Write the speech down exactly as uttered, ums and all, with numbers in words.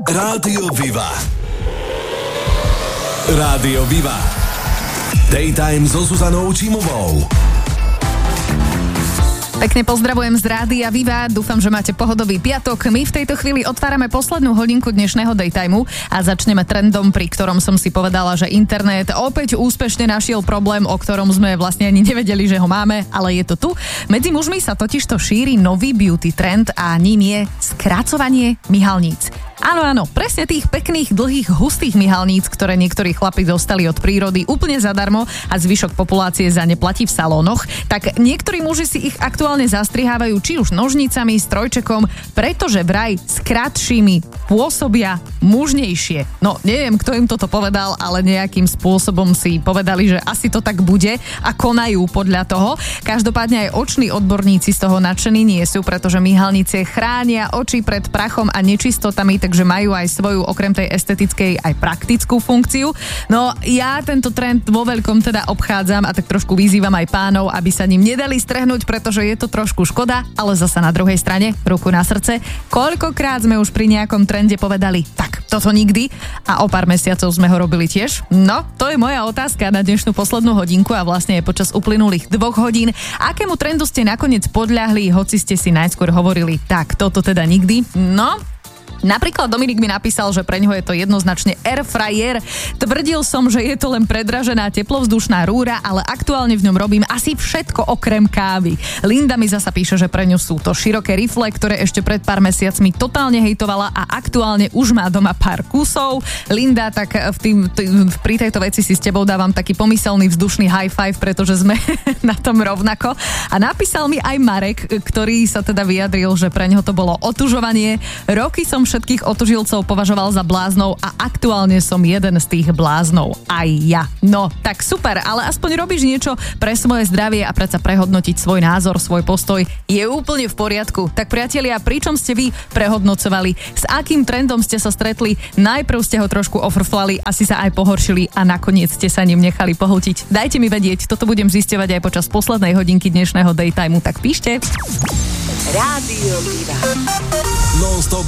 Rádio Viva. Rádio Viva. Daytime so Zuzanou Čímovou. Pekne pozdravujem z Rádia Viva, dúfam, že máte pohodový piatok. My v tejto chvíli otvárame poslednú hodinku dnešného Daytimeu a začneme trendom, pri ktorom som si povedala, že internet opäť úspešne našiel problém, o ktorom sme vlastne ani nevedeli, že ho máme, ale je to tu. Medzi mužmi sa totižto šíri nový beauty trend a ním je skracovanie myhalníc. Áno, áno, presne tých pekných, dlhých, hustých myhalníc, ktoré niektorí chlapi dostali od prírody úplne zadarmo a zvyšok populácie za ne platí v salónoch, tak niektorí muži si ich aktuálne zastrihávajú či už nožnicami, strojčekom, pretože vraj s kratšími pôsobia mužnejšie. No, neviem, kto im toto povedal, ale nejakým spôsobom si povedali, že asi to tak bude a konajú podľa toho. Každopádne aj oční odborníci z toho nadšení nie sú, pretože myhalnice chránia oči pred prachom a nečistotami, takže majú aj svoju, okrem tej estetickej, aj praktickú funkciu. No ja tento trend vo veľkom teda obchádzam a tak trošku vyzývam aj pánov, aby sa ním nedali strhnúť, pretože je to trošku škoda, ale zasa na druhej strane, ruku na srdce, koľkokrát sme už pri nejakom trende povedali, tak toto nikdy a o pár mesiacov sme ho robili tiež. No, to je moja otázka na dnešnú poslednú hodinku a vlastne je počas uplynulých dvoch hodín. Akému trendu ste nakoniec podľahli, hoci ste si najskôr hovorili, tak toto teda nikdy? No, napríklad Dominik mi napísal, že pre ňoho je to jednoznačne air fryer. Tvrdil som, že je to len predražená teplovzdušná rúra, ale aktuálne v ňom robím asi všetko okrem kávy. Linda mi zasa píše, že pre ňu sú to široké rifle, ktoré ešte pred pár mesiacmi totálne hejtovala a aktuálne už má doma pár kusov. Linda, tak v tým, tým, pri tejto veci si s tebou dávam taký pomyselný vzdušný high five, pretože sme na tom rovnako. A napísal mi aj Marek, ktorý sa teda vyjadril, že pre ňoho to bolo otužovanie. Roky som všetkých otužilcov považoval za bláznov a aktuálne som jeden z tých bláznov. Aj ja. No, tak super, ale aspoň robíš niečo pre svoje zdravie a predsa prehodnotiť svoj názor, svoj postoj je úplne v poriadku. Tak priatelia, pričom ste vy prehodnocovali? S akým trendom ste sa stretli? Najprv ste ho trošku ofrflali, asi sa aj pohoršili a nakoniec ste sa ním nechali pohltiť. Dajte mi vedieť, toto budem zisťovať aj počas poslednej hodinky dnešného Daytimeu, tak píšte. Rádio Viva. Non-stop